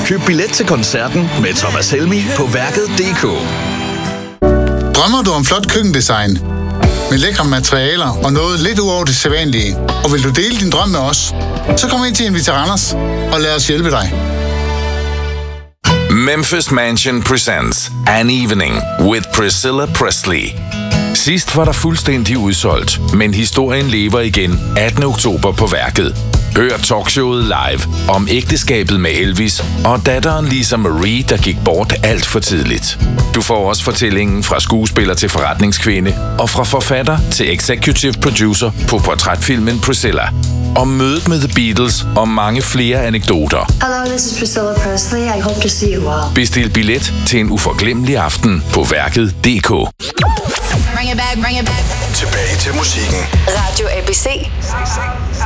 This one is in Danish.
Køb billet til koncerten med Thomas Helmig på værket.dk. Drømmer du om flot køkkendesign med lækre materialer og noget lidt ud over det sædvanlige, og vil du dele din drøm med os, så kom ind til Invita Randers og lad os hjælpe dig. Memphis Mansion presents An Evening with Priscilla Presley. Sidst var der fuldstændig udsolgt, men historien lever igen 18. oktober på værket. Hør talkshowet live om ægteskabet med Elvis og datteren Lisa Marie, der gik bort alt for tidligt. Du får også fortællingen fra skuespiller til forretningskvinde og fra forfatter til executive producer på portrætfilmen Priscilla. Om mødet med The Beatles og mange flere anekdoter. Hello, this is Priscilla Presley. I hope to see you all. Bestil billet til en uforglemmelig aften på værket.dk. Bring it back, bring it back. Tilbage til musikken. Radio ABC